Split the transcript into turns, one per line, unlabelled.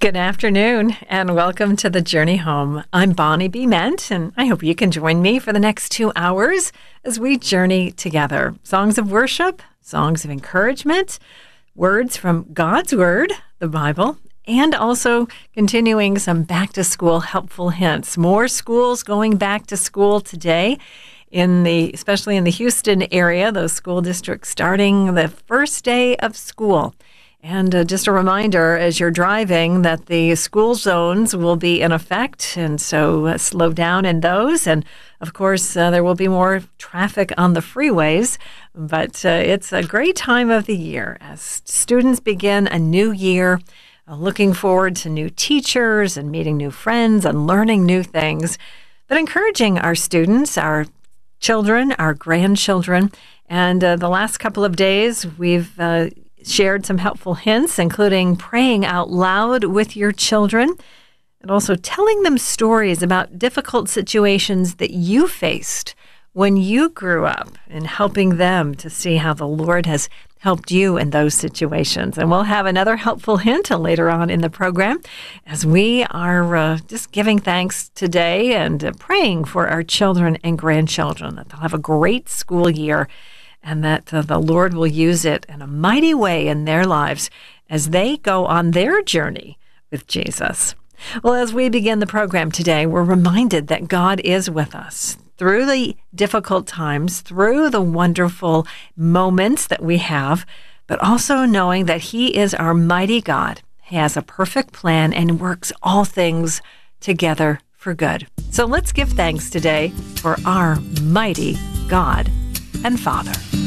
Good afternoon and welcome to the Journey Home. I'm Bonnie B. Ment, and I hope you can join me for the next 2 hours as we journey together. Songs of worship, songs of encouragement, words from God's Word, the Bible, and also continuing some back-to-school helpful hints. More schools going back to school today, especially in the Houston area, those school districts starting the first day of school. And just a reminder, as you're driving, that the school zones will be in effect, and so slow down in those. And, of course, there will be more traffic on the freeways, but it's a great time of the year as students begin a new year, looking forward to new teachers and meeting new friends and learning new things, but encouraging our students, our children, our grandchildren. And the last couple of days, we've shared some helpful hints, including praying out loud with your children and also telling them stories about difficult situations that you faced when you grew up and helping them to see how the Lord has helped you in those situations. And we'll have another helpful hint later on in the program as we are just giving thanks today and praying for our children and grandchildren that they'll have a great school year and that the Lord will use it in a mighty way in their lives as they go on their journey with Jesus. Well, as we begin the program today, we're reminded that God is with us through the difficult times, through the wonderful moments that we have, but also knowing that He is our mighty God. He has a perfect plan and works all things together for good. So let's give thanks today for our mighty God and Father.